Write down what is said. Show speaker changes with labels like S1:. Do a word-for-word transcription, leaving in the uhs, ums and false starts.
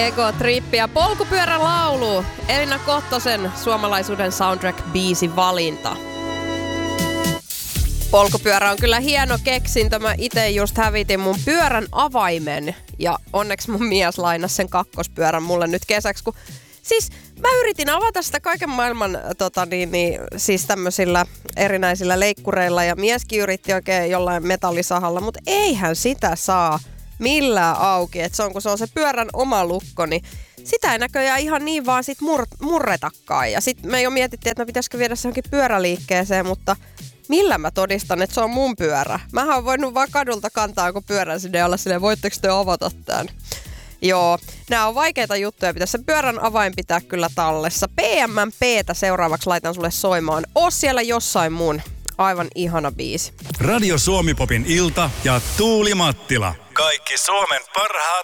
S1: Ego Trippi ja Polkupyörän laulu. Elina Kottosen suomalaisuuden soundtrack-biisi valinta. Polkupyörä on kyllä hieno keksintö. Mä ite just hävitin mun pyörän avaimen. Ja onneksi mun mies lainasi sen kakkospyörän mulle nyt kesäksi, kun siis mä yritin avata sitä kaiken maailman tota niin, niin, siis tämmöisillä erinäisillä leikkureilla ja mieskin yritti oikein jollain metallisahalla, mutta eihän sitä saa millään auki. Et se on, kun se on se pyörän oma lukko, niin sitä ei näköjään ihan niin vaan sit mur- murretakaan. Ja sit me jo mietittiin, että no pitäisikö viedä se johonkin pyöräliikkeeseen, mutta millä mä todistan, että se on mun pyörä? Mähän on voinut vaan kadulta kantaa joku pyörän sinne ja olla silleen, voitteko te avata tän? Joo, nämä on vaikeita juttuja. Pitäisi sen pyörän avain pitää kyllä tallessa. P M P:tä seuraavaksi laitan sulle soimaan. Oo siellä jossain mun. Aivan ihana biisi.
S2: Radio Suomi-popin ilta ja Tuuli Mattila. Kaikki Suomen parhaat